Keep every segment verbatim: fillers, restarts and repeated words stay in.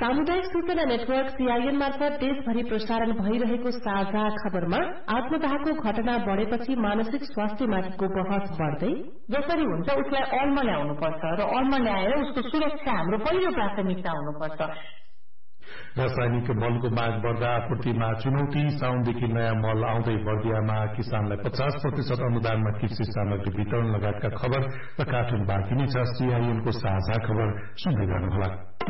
सामुदायिक सूचना network CIN मार्फत देशभरि प्रसारण भइरहेको साझा खबरमा आत्मदाहको घटना बढ़ेपछि मानसिक स्वास्थ्यमाथिको बहस बढ़दै जसरी हुन्छ उसलाई अलमा ल्याउनुपर्छ र अलमा ल्याएर उसको सुरक्षा हाम्रो पहिलो प्राथमिकता हुनुपर्छ। रासायनिक मलको माग बढ़दा आपूर्तिमा चुनौती। साउनदेखि नयाँ मल आउँदै बर्दियामा किसानलाई पचास प्रतिशत अनुदानमा कृषि सामग्री वितरण लगायतका खबर र कार्टुन बाँकी नै छ। सीआईएनको साझा खबर सुन्दै गर्नुहोला।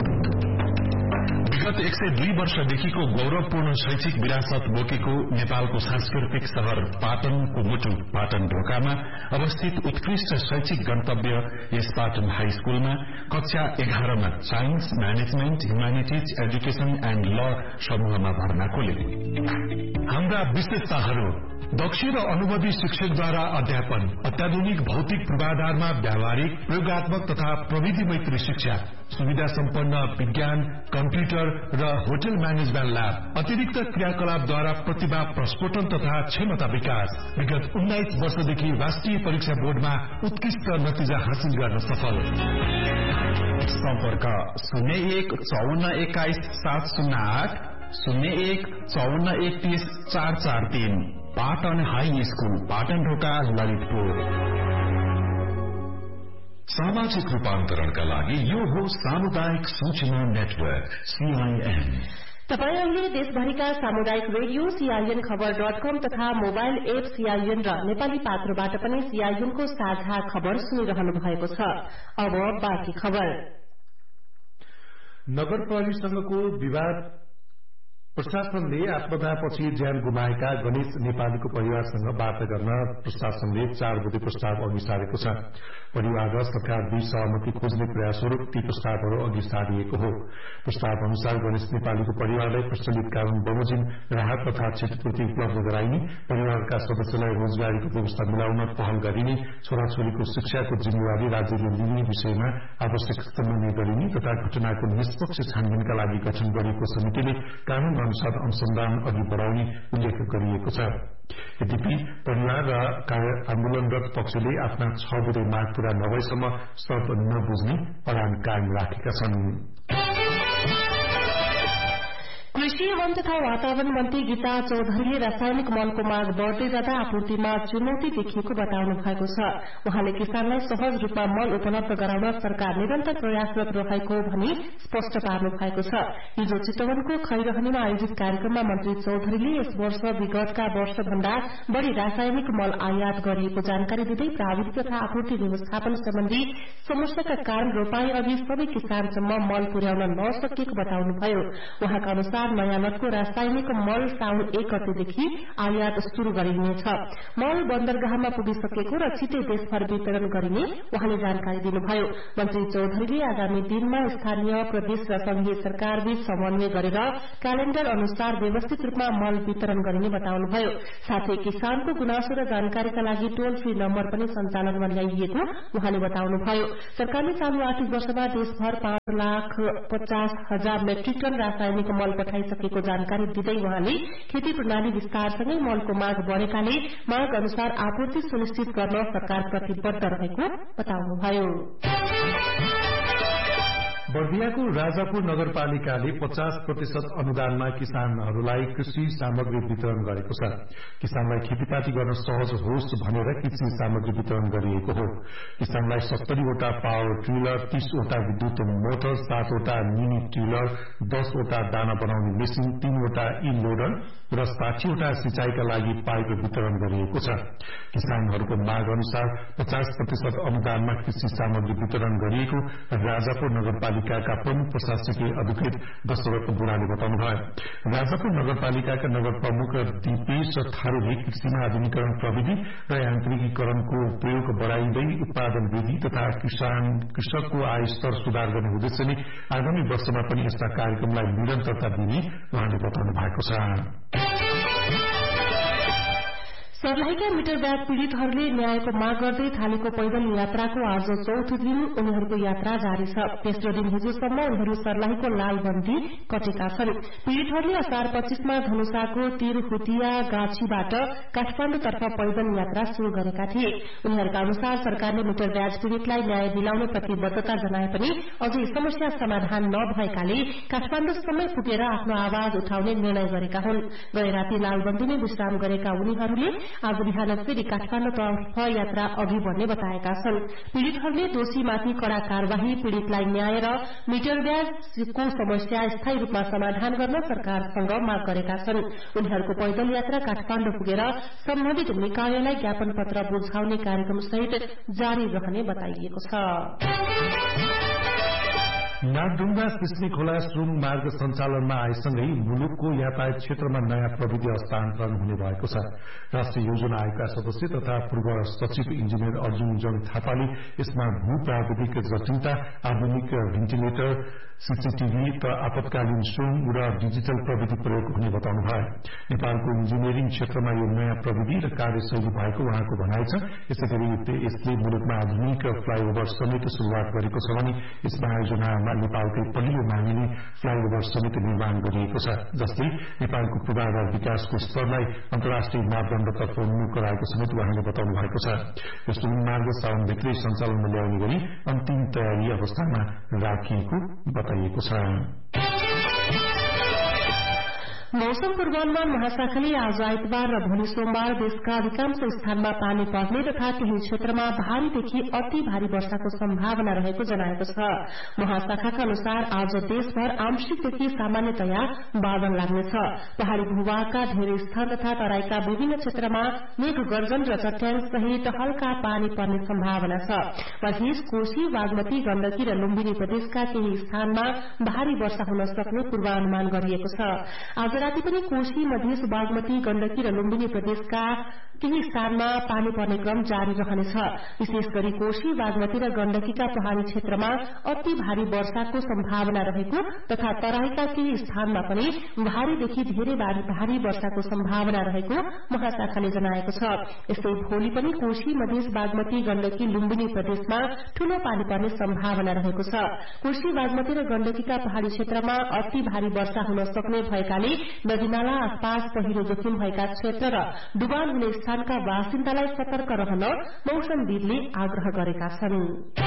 विगत एक सय दुई वर्षदेखिको गौरवपूर्ण शैक्षिक विरासत बोकेको नेपालको सांस्कृतिक शहर पाटनको मुटु पाटन ढोकामा अवस्थित उत्कृष्ट शैक्षिक गन्तव्य यस पाटन हाई स्कूलमा कक्षा एघारमा science, management, humanities, education and ल समूहमा भर्ना खोले। हाम्रा विशेषताहरू: दक्ष र अनुभवी शिक्षकद्वारा अध्यापन, अत्याधुनिक भौतिक पूर्वाधारमा व्यावहारिक, प्रयोगात्मक तथा प्रविधि मैत्री शिक्षा, सुविधा सम्पन्न विज्ञान, कम्प्युटर र होटल म्यानेजमेन्ट ल्याब, अतिरिक्त क्रियाकलापद्वारा प्रतिभा प्रस्फोटन तथा क्षमता विकास। विगत उन्नाइस वर्षदेखि राष्ट्रिय परीक्षा बोर्डमा उत्कृष्ट नतिजा हासिल गर्न सफल। सम्पर्क शून्य एक चौवन्न एक्काइस सात शून्य आठ, शून्य एक चौवन्न एकतीस चार चार तीन। पाटन हाई स्कूल, पाटन ढोका, ललितपुर। सामाजिक रूपान्तरणका लागि यो हो सामुदायिक सूचना नेटवर्क सीआईएन। तपाई अहिले देशभरिका सामुदायिक रेडियो सीआईएन खबर डट कम तथा मोबाइल एप सीआईएन र नेपाली पात्रोबाट पनि सीआईएनको साझा खबर सुनिरहनु भएको छ। अब बाँकी खबर। नगर प्रहरीसँगको विवाद प्रशासनले आत्मदाहपछि ज्यान गुमाएका गणेश नेपालीको परिवारसँग वार्ता गर्न प्रशासनले चार बुधे प्रस्ताव अघि सारेको छ। परिवार र सरकार बीच सहमति खोज्ने प्रयासस्वरूप ती प्रस्तावहरू अघि सारिएको हो। प्रस्ताव अनुसार गणेश नेपालीको परिवारलाई प्रचलित कानून बमोजिम राहत तथा क्षतिपूर्ति उपलब्ध गराइने, परिवारका सदस्यलाई रोजगारीको व्यवस्था मिलाउन पहल गरिने, छोराछोरीको शिक्षाको जिम्मेवारी राज्यले लिने विषयमा आवश्यक समन्वय गरिने तथा घटनाको निष्पक्ष छानबिनका लागि गठन गरिएको समितिले कानून अनुसार अनुसन्धान अघि बढ़ाउने उल्लेख गरिएको छ। यद्यपि परिवार र आन्दोलनरत पक्षले आफ्ना छ बुधे माग पूरा नभएसम्म शर्त नबुझ्ने अडान कायम राखेका छन्। कृषि वन तथा वातावरण मन्त्री गीता चौधरीले रासायनिक मलको माग बढ़दै जाँदा आपूर्तिमा चुनौती देखिएको बताउनु भएको छ। उहाँले किसानलाई सहज रूपमा मल उपलब्ध गराउन सरकार निरन्तर प्रयासरत रहेको भनी स्पष्ट पार्नु भएको छ। हिजो चितवनको खैरहनीमा आयोजित कार्यक्रममा मन्त्री चौधरीले यस वर्ष विगतका वर्षभन्दा बढ़ी रासायनिक मल आयात गरिएको जानकारी दिँदै प्राविधिक तथा आपूर्ति व्यवस्थापन सम्बन्धी समस्याका कारण रोपाई अघि सबै किसानसम्म मल पुर्याउन नसकिएको बताउनुभयो। उहाँका अनुसार नयाँ लटको रासायनिक मल साउन एक गतेदेखि आयात शुरू गरिनेछ। मल बन्दरगाहमा पुगिसकेको र छिटै देशभर वितरण गरिने उहाँले जानकारी दिनुभयो। मन्त्री चौधरीले आगामी दिनमा स्थानीय, प्रदेश र संघीय सरकारबीच समन्वय गरेर क्यालेण्डर अनुसार व्यवस्थित रूपमा मल वितरण गरिने बताउनुभयो। साथै किसानको गुनासो र जानकारीका लागि टोल फ्री नम्बर पनि सञ्चालनमा ल्याइएको उहाँले बताउनुभयो। सरकारले चालू आर्थिक वर्षमा देशभर पाँच लाख पचास हजार मेट्रिक टन रासायनिक मल पठाइसकेको जानकारी दिँदै उहाँले खेती प्रणाली विस्तारसँगै मलको माग बढ़ेकाले माग अनुसार आपूर्ति सुनिश्चित गर्न सरकार प्रतिबद्ध रहेको बताउनुभयो। बर्दियाको राजापुर नगरपालिकाले पचास प्रतिशत अनुदानमा किसानहरूलाई कृषि सामग्री वितरण गरेको छ। किसानलाई खेतीपाती गर्न सहज होस् भनेर कृषि सामग्री वितरण गरिएको हो। किसानलाई सत्तरीवटा पावर ट्रिलर, तीसवटा विद्युत मोटर, सातवटा मिनी ट्रिलर, दसवटा दाना बनाउने मेसिन, तीनवटा ई लोडर र साठीवटा सिंचाईका लागि पाइप वितरण गरिएको छ। किसानहरूको माग अनुसार पचास प्रतिशत अनुदानमा कृषि सामग्री वितरण गरिएको राजापुर नगरपालिका नगरपालिकाका प्रमुख प्रशासकीय अधिकृत दशरथ बुढाले बताउनुभयो। राजापुर नगरपालिकाका नगर प्रमुख दिपेश थारूले कृषिमा आधुनिकीकरण प्रविधि र यान्त्रिकीकरणको प्रयोग बढ़ाइँदै उत्पादन वृद्धि तथा किसान कृषकको आय स्तर सुधार गर्ने उद्देश्यले आगामी वर्षमा पनि यस्ता कार्यक्रमलाई निरन्तरता दिने उहाँले बताउनु भएको छ। सर्लाहीका मिटर ब्याग पीड़ितहरूले न्यायको माग गर्दै थालेको पैदल यात्राको आज चौथो दिन उनीहरूको यात्रा जारी छ। तेस्रो दिन हिजोसम्म उनीहरू सर्लाहीको लालबन्दी कटेका छन्। पीड़ितहरूले असार पच्चीसमा धनुषाको तिरहुतिया गाछीबाट काठमाण्डुतर्फ पैदल यात्रा शुरू गरेका थिए। उनीहरूका अनुसार सरकारले मिटर ब्याज पीड़ितलाई न्याय दिलाउने प्रतिबद्धता जनाए पनि अझै समस्या समाधान नभएकाले काठमाण्डुसम्मै पुगेर आफ्नो आवाज उठाउने निर्णय गरेका हुन्। गए राति लालबन्दीमै विश्राम गरेका उनीहरूले आज बिहान फेरि काठमाण्डुतर्फ यात्रा अघि बढ्ने बताएका छन्। पीड़ितहरूले दोषीमाथि कड़ा कार्यवाही, पीड़ितलाई न्याय र मिटर ब्याजको समस्या स्थायी रूपमा समाधान गर्न सरकारसँग माग गरेका छन्। उनीहरूको पैदल यात्रा काठमाण्डु पुगेर सम्बन्धित निकायलाई ज्ञापन पत्र बुझाउने कार्यक्रम सहित जारी रहने बताइएको छ। नागढुङ्गा सिस्नी खोला सुरुङ मार्ग सञ्चालनमा आएसँगै मुलुकको यातायात क्षेत्रमा नयाँ प्रविधि हस्तान्तरण हुने भएको छ। राष्ट्रिय योजना आयोगका सदस्य तथा पूर्व सचिव इन्जिनियर अर्जुन जङ थापाले यसमा भू प्राविधिक जटिलता, आधुनिक भेन्टिलेटर, सीसीटीभी र आपतकालीन सुरुङ र डिजिटल प्रविधि प्रयोग हुने बताउनुभयो। नेपालको इन्जिनियरिङ क्षेत्रमा यो नयाँ प्रविधि र कार्यशैली भएको उहाँको भनाइ छ। यसैगरी यसले मुलुकमा आधुनिक फ्लाईओभर समेत शुरूआत गरेको छ भने यसमा आयोजनामा नेपालकै पहिलो मानिने फ्लाईओभर समेत निर्माण गरिएको छ, जसले नेपालको पूर्वाधार विकासको स्तरलाई अन्तर्राष्ट्रिय मापदण्डतर्फ उन्मुख गराएको समेत उहाँले बताउनु भएको छ। यो सुरुङ मार्ग साउनभित्रै सञ्चालनमा ल्याउने गरी अन्तिम तयारी अवस्थामा राखिएको बताइएको छ। मौसम पूर्वानुमान महाशाखाले आज आइतबार र भोलि सोमबार देशका अधिकांश स्थानमा पानी पर्ने तथा केही क्षेत्रमा भारीदेखि अति भारी वर्षाको सम्भावना रहेको जनाएको छ। महाशाखाका अनुसार आज देशभर आंशिकदेखि सामान्यतया बादल लाग्नेछ। पहाड़ी भूभागका धेरै स्थान तथा तराईका विभिन्न क्षेत्रमा मेघ गर्जन र चट्याङ सहित हल्का पानी पर्ने सम्भावना छ। मधेस, कोशी, बागमती, गण्डकी र लुम्बिनी प्रदेशका केही स्थानमा भारी वर्षा हुन सक्ने पूर्वानुमान गरिएको छ। आज राति पनि कोशी, मधेस, बागमती, गण्डकी र लुम्बिनी प्रदेशका केही स्थानमा पानी पर्ने क्रम जारी रहनेछ। विशेष गरी कोशी, बागमती र गण्डकीका पहाड़ी क्षेत्रमा अति भारी वर्षाको सम्भावना रहेको तथा तराईका केही स्थानमा पनि भारीदेखि धेरै भारी वर्षाको सम्भावना रहेको महाशाखाले जनाएको छ। यस्तै भोलि पनि कोशी, मधेस, बागमती, गण्डकी, लुम्बिनी प्रदेशमा ठूलो पानी पर्ने सम्भावना रहेको छ। कोशी, बागमती र गण्डकीका पहाड़ी क्षेत्रमा अति भारी वर्षा हुन सक्ने भएकाले नदीनाला आसपास पहिरो जोखिम भएका क्षेत्र र डुबान हुने स्थानका बासिन्दालाई सतर्क रहन मौसमविदले आग्रह गरेका छन्।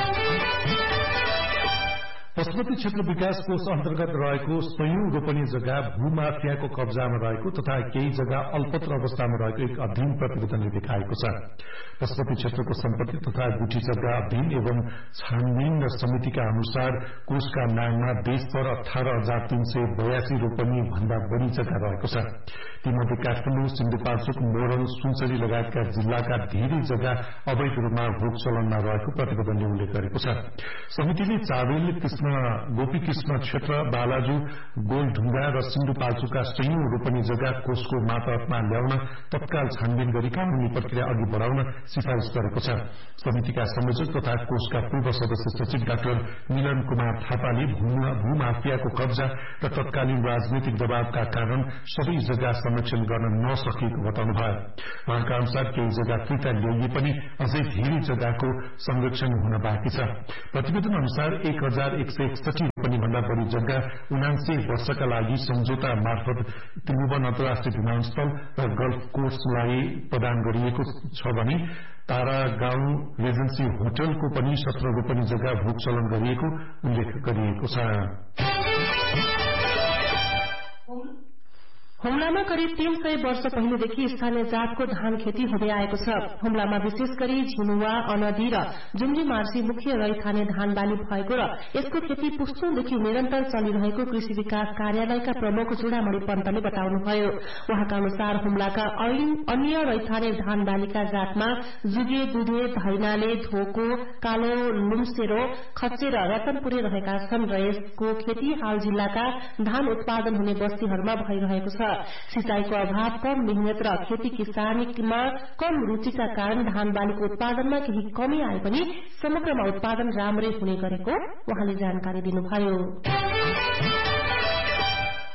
पशुपति क्षेत्र विकास कोष अन्तर्गत रहेको सयौं रोपनी जग्गा भूमाफियाको कब्जामा रहेको तथा केही जग्गा अल्पत्र अवस्थामा रहेको एक अध्ययन प्रतिवेदनले देखाएको छ। पशुपति क्षेत्रको सम्पत्ति तथा गुठी जग्गा अध्ययन एवं छानबिन समितिका अनुसार कोषका नाममा देशभर अठार हजार तीन सय बयासी रोपनी भन्दा बढ़ी जग्गा रहेको छ। तीमध्ये काठमाडौँ, सिन्धुपाल्चोक, मोरङ, सुनसरी लगायतका जिल्लाका धेरै जग्गा अवैध रूपमा भोग चलनमा रहेको प्रतिवेदनले उल्लेख गरेको छ। समितिले चाबेल, गोपी कृष्ण क्षेत्र, बालाजु, गोलढुङ्गा र सिन्धुपाल्चोकका सयौं रोपनी जग्गा कोषको मातहतमा ल्याउन तत्काल छानबिन गरी कानूनी प्रक्रिया अघि बढ़ाउन सिफारिश गरेको छ। समितिका संयोजक तथा कोषका पूर्व सदस्य सचिव डाक्टर मिलन कुमार थापाले भूमाफियाको कब्जा र तत्कालीन राजनैतिक दबावका कारण सबै जग्गा संरक्षण गर्न नसकिएको बताउनुभयो। उहाँका अनुसार केही जग्गा फिर्ता ल्याइए पनि अझै धेरै जग्गाको संरक्षण हुन बाँकी छ। प्रतिवेदन अनुसार एक हजार एक सय एकसठी रोपनी भन्दा बढ़ी जग्गा उनासी वर्षका लागि सम्झौता मार्फत त्रिभुवन अन्तर्राष्ट्रिय विमानस्थल र गल्फ कोर्सलाई प्रदान गरिएको छ भने तारा गाउँ रेजेन्सी होटलको पनि सत्र रोपनी जग्गा भोग चलन गरिएको उल्लेख गरिएको छ। हुम्लामा करिब तीन सय वर्ष पहिलेदेखि स्थानीय जातको धान खेती हुँदै आएको छ। हुम्लामा विशेष गरी झिनुवा, अनदी र जुम्ली मार्सी मुख्य रैथाने धान बाली भएको र यसको खेती पुस्तौंदेखि निरन्तर चलिरहेको कृषि विकास कार्यालयका प्रमुख चूडामणि पन्तले बताउनुभयो। उहाँका अनुसार हुम्लाका अन्य रैथाने धान बालीका जातमा जुगे, दुधे, धैनाले, धोको, कालो लुम्सेरो, खच्चे र रतनपुरे रहेका छन् र यसको खेती हाल जिल्लाका धान उत्पादन हुने बस्तीहरूमा भइरहेको छ। सिंचाईको अभाव, कम मेहनत र खेती किसानीमा कम रूचिका कारण धान बालीको उत्पादनमा केही कमी आए पनि समग्रमा उत्पादन राम्रै हुने गरेको उहाँले जानकारी दिनुभयो।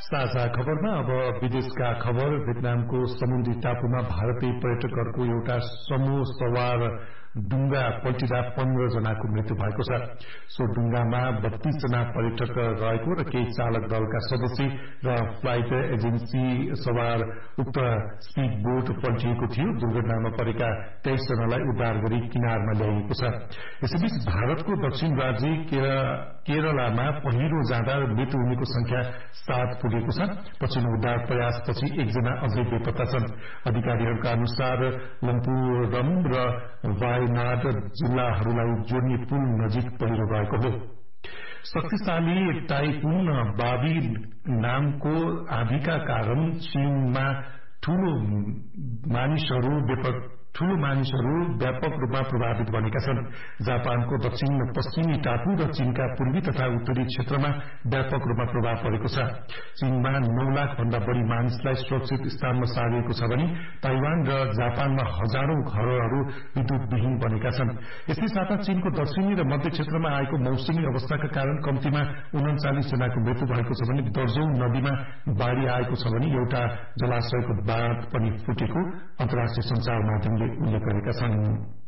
साझा खबरमा अब विदेशका खबर। भियतनामको समुद्री टापुमा भारतीय पर्यटकहरूको एउटा समूह सवार डुंगा पल्टिँदा पन्ध्र जनाको मृत्यु भएको छ। सो डुंगामा बत्तीस जना पर्यटक रहेको र केही चालक दलका सदस्य र फ्लाइट एजेन्सी सवार उक्त स्पीड बोट पल्टिएको थियो। दुर्घटनामा परेका तेइस जनालाई उद्धार गरी किनारमा ल्याइएको छ। यसैबीच भारतको दक्षिण राज्य केरलामा पहिरो जाँदा मृत्यु हुनेको संख्या सात पुगेको छ। पछिल्लो उद्धार प्रयासपछि एकजना अझै बेपत्ता छन्। अधिकारीहरूका अनुसार लम्पुरम र वायनाड जिल्लाहरूलाई जोड्ने पुल नजिक पहिरो गएको हो। शक्तिशाली टाइफुन बाबी नामको आँधीका कारण चीनमा ठूलो मानिसहरू ठूलो मानिसहरू व्यापक रूपमा प्रभावित बनेका छन्। जापानको दक्षिण पश्चिमी टापु र चीनका पूर्वी तथा उत्तरी क्षेत्रमा व्यापक रूपमा प्रभाव परेको छ। चीनमा नौ लाख भन्दा बढ़ी मानिसलाई सुरक्षित स्थानमा सारिएको छ भने ताइवान र जापानमा हजारौं घरहरू विद्युतविहीन बनेका छन्। यसै साथ चीनको दक्षिणी र मध्य क्षेत्रमा आएको मौसमी अवस्थाका कारण कम्तीमा उन्चालिस जनाको मृत्यु भएको छ भने दर्जौं नदीमा बाढ़ी आएको छ भने एउटा जलाशयको बाँध पनि फुटेको अन्तर्राष्ट्रिय संचार माध्यमले उल्लेख गरेका छन्।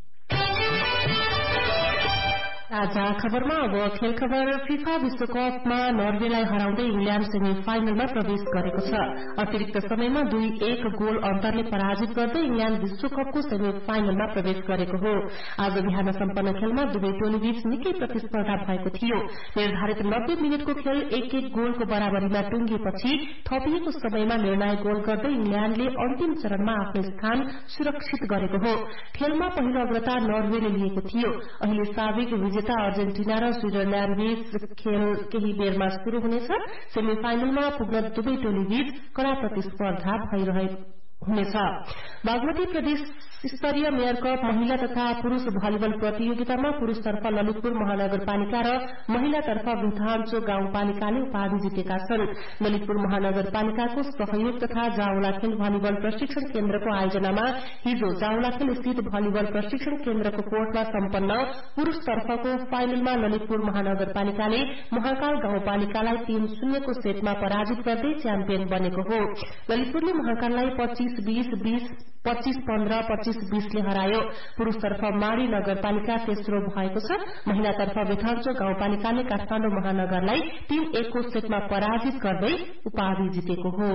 ताजा खबरमा अब खेल खबर। फिफा विश्वकपमा नर्वेलाई हराउँदै इङ्ल्याण्ड सेमी फाइनलमा प्रवेश गरेको छ। अतिरिक्त समयमा दुई एक गोल अन्तरले पराजित गर्दै इङ्ल्याण्ड विश्वकपको सेमी फाइनलमा प्रवेश गरेको हो। आज बिहान सम्पन्न खेलमा दुवै टोलीबीच निकै प्रतिस्पर्धा भएको थियो। निर्धारित नब्बे मिनटको खेल एक एक गोलको बराबरीमा टुंगिएपछि थपिएको समयमा निर्णायक गोल गर्दै इङ्ल्याण्डले अन्तिम चरणमा आफ्नो स्थान सुरक्षित गरेको हो। खेलमा पहिलो अग्रता नर्वेले लिएको थियो। अहिले साबिक विजेता अर्जेन्टिना र स्विजरल्याण्ड बीच खेल केही बेरमा शुरू हुनेछ। सेमी फाइनलमा पुग्न दुवै टोलीबीच कड़ा प्रतिस्पर्धा भइरहेको हुनेछ। बागमती प्रदेश स्तरीय मेयर कप महिला तथा पुरूष भलिबल प्रतियोगितामा पुरूषतर्फ ललितपुर महानगरपालिका र महिलातर्फ भुटान्चो गाउँपालिकाले उपाधि जितेका छन्। ललितपुर महानगरपालिकाको सहयोग तथा जावलाखेल भलिबल प्रशिक्षण केन्द्रको आयोजनामा हिजो जावलाखेल स्थित भलिबल प्रशिक्षण केन्द्रको कोर्टमा सम्पन्न पुरूषतर्फको फाइनलमा ललितपुर महानगरपालिकाले महाकाल गाउँपालिकालाई तीन शून्यको सेटमा पराजित गर्दै च्याम्पियन बनेको हो। ललितपुरले महाकाललाई पच्चीस बीस बीस पच्चीस पन्ध्र पच्चीस बीसले हरायो। पुरूषतर्फ माडी नगरपालिका तेस्रो भएको छ। महिलातर्फ बेथान्चो गाउँपालिकाले काठमाडौँ महानगरलाई तीन एकको सेटमा पराजित गर्दै उपाधि जितेको हो।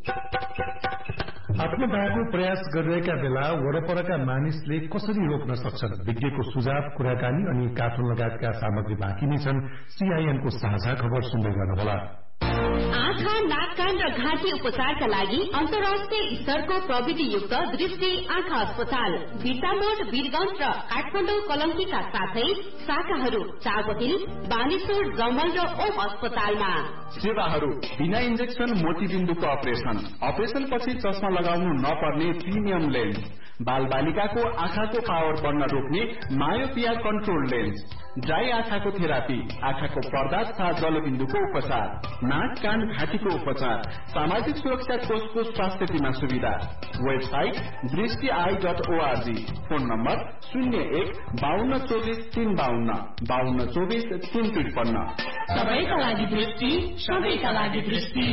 आत्मदाहको प्रयास गरिरहेका बेला वरपरका मानिसले कसरी रोक्न सक्छन्? विज्ञको सुझाव, कुराकानी अनि कार्टुन लगायतका सामग्री बाँकी नै छन्। सीआईएनको साझा खबर सुन्दै गर्नुहोला। आँखा, नाक, कान र घाँटी उपचारका लागि अन्तर्राष्ट्रिय स्तरको प्रविधियुक्त दृष्टि आँखा अस्पताल बिर्तामोड, वीरगंज र काठमाडौँ कलङ्कीका साथै शाखाहरू चाबहिल, बानेश्वर, जमल र ओम अस्पतालमा। सेवाहरू बिना इन्जेक्सन मोतीबिन्दुको अपरेशन, अपरेशन पछि चस्मा लगाउनु नपर्ने प्रिमियम लेन्स, बाल बालिकाको आँखाको पावर बढ्न रोक्ने मायोपिया कन्ट्रोल लेन्स, ड्राई आँखाको थेरापी, आँखाको पर्दा तथा जलबिन्दुको उपचार, नाक, कान, घाँटीको उपचार, सामाजिक सुरक्षा कोषको स्वास्थ्य बीमा सुविधा। वेबसाइट दृष्टि I dot ORG. Phone number शून्य एक बाहन्न चौबिस तीन बाहन्न बाहन्न चौबिस तीन त्रिपन्न। सबैका लागि दृष्टि, सबैका लागि दृष्टि।